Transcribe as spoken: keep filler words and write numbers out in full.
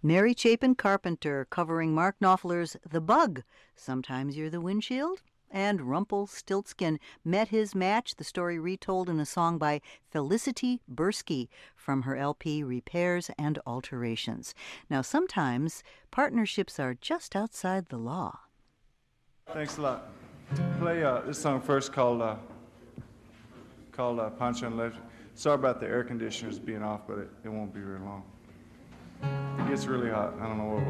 Mary Chapin Carpenter covering Mark Knopfler's The Bug. Sometimes You're the Windshield. And Rumpelstiltskin met his match, the story retold in a song by Felicity Bursky from her L P Repairs and Alterations. Now, sometimes partnerships are just outside the law. Thanks a lot. Play uh, this song first called uh, called uh, Pancho and Electric. Sorry about the air conditioners being off, but it, it won't be very long. It gets really hot. I don't know what